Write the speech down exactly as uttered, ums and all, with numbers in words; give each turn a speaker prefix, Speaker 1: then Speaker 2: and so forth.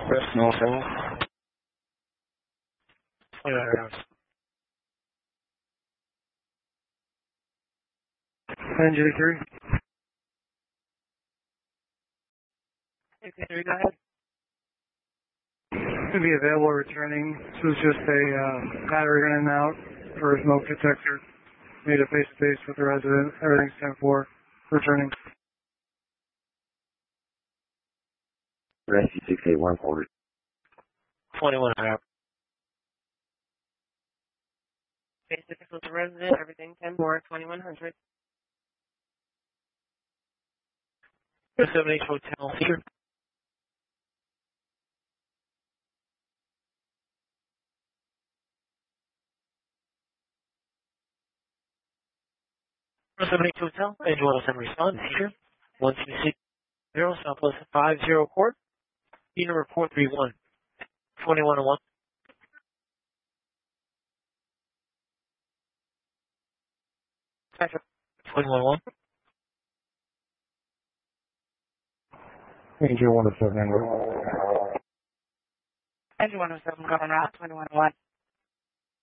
Speaker 1: West Norfolk.
Speaker 2: twenty-nine hours.
Speaker 3: N J three.
Speaker 2: N J three, go ahead.
Speaker 3: Going to be available returning. This was just a uh, battery in and out for a smoke detector. Made a face-to-face with the resident. Everything's ten four. Returning.
Speaker 4: Rescue six eight one forward.
Speaker 2: twenty-one hours. Face-to-face with the resident. Everything ten four, twenty-one hundred. seven H Hotel here. seven H Hotel, Angel one oh seven respond here. one two six zero, Southwest five zero Court. Unit report three one. twenty-one oh one. twenty-one oh one.
Speaker 3: Angel one oh seven.
Speaker 5: Angel one oh seven, going around twenty-one oh one.